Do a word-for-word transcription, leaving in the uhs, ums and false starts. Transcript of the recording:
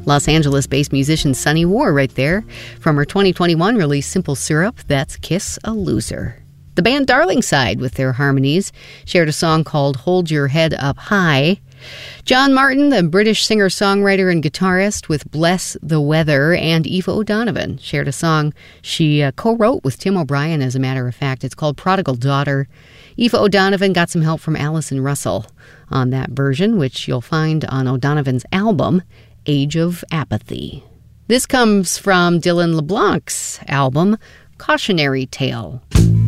Los Angeles-based musician Sunny War right there. From her twenty twenty-one release Simple Syrup, that's Kiss a Loser. The band Darlingside, with their harmonies, shared a song called Hold Your Head Up High. John Martin, the British singer-songwriter and guitarist with Bless the Weather, and Eva O'Donovan shared a song she uh, co-wrote with Tim O'Brien, as a matter of fact. It's called Prodigal Daughter. Eva O'Donovan got some help from Allison Russell on that version, which you'll find on O'Donovan's album, Age of Apathy. This comes from Dylan LeBlanc's album, Cautionary Tale.